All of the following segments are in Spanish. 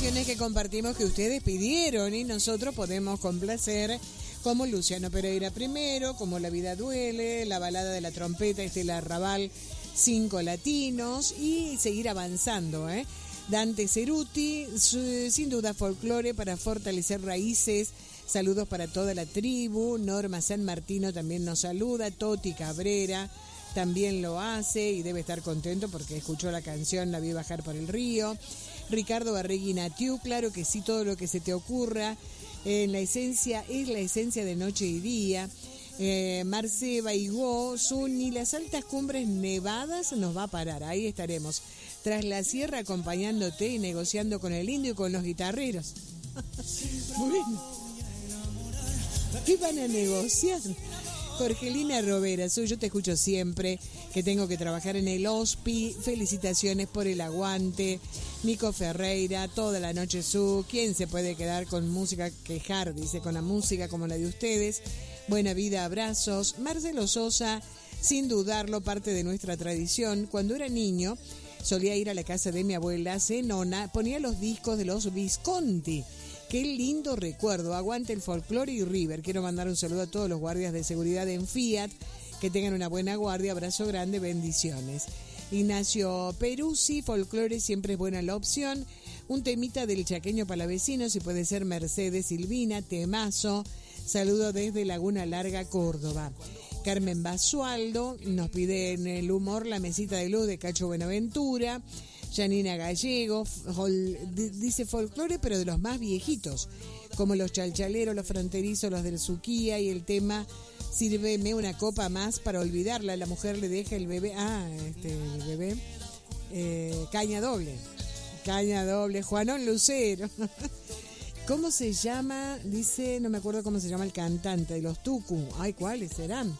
canciones que compartimos que ustedes pidieron y nosotros podemos complacer, como Luciano Pereira primero, como La vida duele, la balada de la trompeta, Estela Raval, 5 latinos y seguir avanzando, Dante Ceruti, sin duda folclore para fortalecer raíces. Saludos para toda la tribu. Norma San Martino también nos saluda. Toti Cabrera también lo hace y debe estar contento porque escuchó la canción La vi bajar por el río. Ricardo Barregui Natiu, claro que sí, todo lo que se te ocurra. En la esencia es la esencia de noche y día. Marce Baigó, ni las altas cumbres nevadas nos va a parar. Ahí estaremos, tras la sierra, acompañándote y negociando con el indio y con los guitarreros. Bueno, ¿qué van a negociar? Jorgelina Robera, yo te escucho siempre, que tengo que trabajar en el hospi. Felicitaciones por el aguante. Nico Ferreira, toda la noche ¿quién se puede quedar con música, quejar, dice, con la música como la de ustedes? Buena vida, abrazos. Marcelo Sosa, sin dudarlo, parte de nuestra tradición. Cuando era niño, solía ir a la casa de mi abuela, Zenona, ponía los discos de los Visconti. Qué lindo recuerdo. Aguante el folclore y River. Quiero mandar un saludo a todos los guardias de seguridad en Fiat. Que tengan una buena guardia. Abrazo grande, bendiciones. Ignacio Peruzzi, folclore siempre es buena la opción. Un temita del chaqueño palavecino, si puede ser Mercedes Silvina, temazo. Saludo desde Laguna Larga, Córdoba. Carmen Basualdo nos pide en el humor La mesita de luz de Cacho Buenaventura. Janina Gallego dice folclore, pero de los más viejitos, como los chalchaleros, los fronterizos, los del Suquía, y el tema Sírveme una copa más para olvidarla. La mujer le deja el bebé, el bebé, caña doble, Juanón Lucero. ¿Cómo se llama? Dice, no me acuerdo cómo se llama el cantante de los Tucu. Ay, ¿cuáles serán?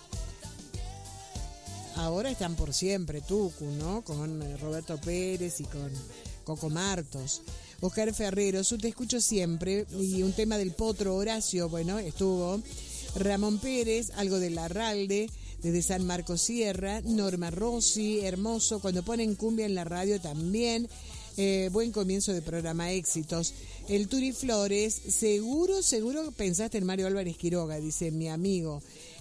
Ahora están por siempre, Tucu, ¿no? Con Roberto Pérez y con Coco Martos. Oscar Ferrero, te escucho siempre. Y un tema del Potro Horacio, bueno, estuvo. Ramón Pérez, algo de Larralde, desde San Marcos Sierra. Norma Rossi, hermoso. Cuando ponen cumbia en la radio también. Buen comienzo de programa, éxitos. El Turi Flores, seguro pensaste en Mario Álvarez Quiroga, dice mi amigo.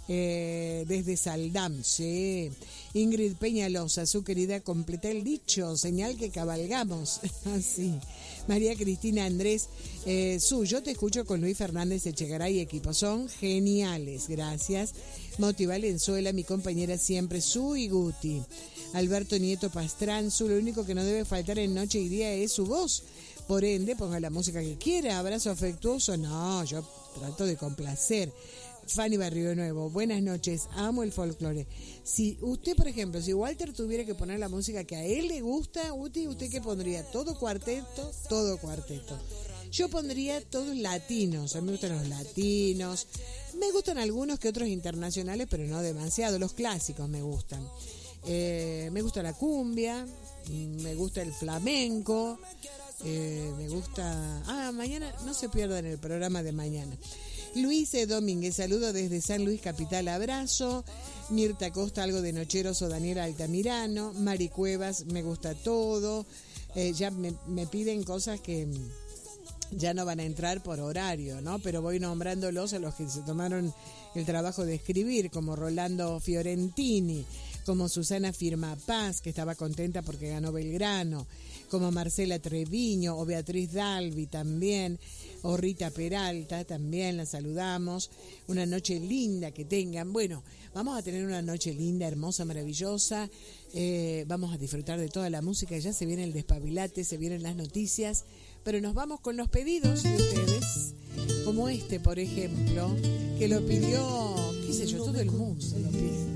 Desde Saldam, sí. Ingrid Peñalosa, su querida, completa el dicho, señal que cabalgamos. Así. María Cristina Andrés, yo te escucho con Luis Fernández Echegaray y equipo, son geniales, gracias. Moti Valenzuela, mi compañera siempre, y Guti. Alberto Nieto Pastrán, lo único que no debe faltar en noche y día es su voz. Por ende, ponga la música que quiera. Abrazo afectuoso. No, yo trato de complacer. Fanny Barrio Nuevo, buenas noches, amo el folclore. Si usted, por ejemplo, si Walter tuviera que poner la música que a él le gusta, ¿usted qué pondría? ¿Todo cuarteto? Todo cuarteto. Yo pondría todos latinos, a mí me gustan los latinos, me gustan algunos que otros internacionales, pero no demasiado, los clásicos me gustan. Me gusta la cumbia, me gusta el flamenco, me gusta... mañana, no se pierdan el programa de mañana. Luis Domínguez, saludo desde San Luis Capital, abrazo. Mirta Costa, algo de Nocheros o Daniela Altamirano. Mari Cuevas, me gusta todo. Ya me piden cosas que ya no van a entrar por horario, ¿no? Pero voy nombrándolos a los que se tomaron el trabajo de escribir, como Rolando Fiorentini, como Susana Firma Paz, que estaba contenta porque ganó Belgrano, como Marcela Treviño o Beatriz Dalvi también, o Rita Peralta también, la saludamos. Una noche linda que tengan. Bueno, vamos a tener una noche linda, hermosa, maravillosa. Vamos a disfrutar de toda la música. Ya se viene el despabilate, se vienen las noticias, pero nos vamos con los pedidos de ustedes, como por ejemplo, que lo pidió, qué sé yo, todo el mundo lo pide.